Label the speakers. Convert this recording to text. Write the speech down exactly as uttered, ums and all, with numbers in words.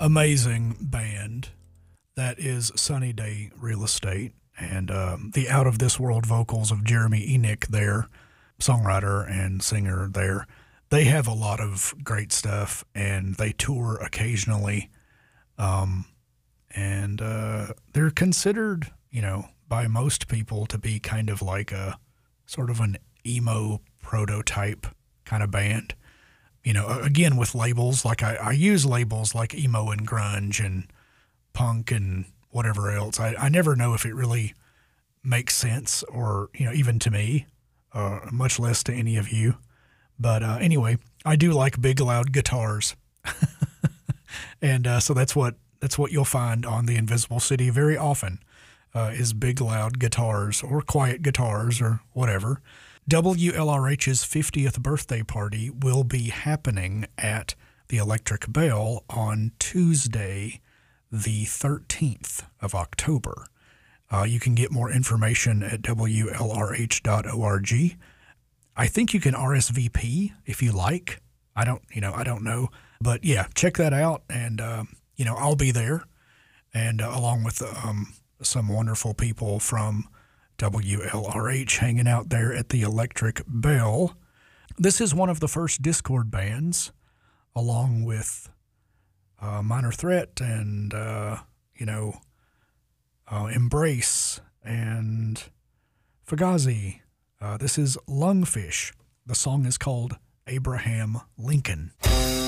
Speaker 1: amazing band that is Sunny Day Real Estate, and um, the out of this world vocals of Jeremy Enoch there, songwriter and singer there. They have a lot of great stuff, and they tour occasionally. Um, and uh, they're considered, you know, by most people to be kind of like a sort of an emo prototype kind of band. You know, again, with labels, like I, I use labels like emo and grunge and punk and whatever else. I, I never know if it really makes sense or, you know, even to me, uh, much less to any of you. But uh, anyway, I do like big, loud guitars. and uh, so that's what that's what you'll find on the Invisible City very often, uh, is big, loud guitars or quiet guitars or whatever. W L R H's fiftieth birthday party will be happening at the Electric Bell on Tuesday, the thirteenth of October. Uh, you can get more information at W L R H dot org. I think you can R S V P if you like. I don't, you know, I don't know. But yeah, check that out. And, um, you know, I'll be there. And uh, along with um, some wonderful people from W L R H hanging out there at the Electric Bell. This is one of the first Discord bands, along with uh, Minor Threat and, uh, you know, uh, Embrace and Fugazi. Uh, this is Lungfish. The song is called Abraham Lincoln.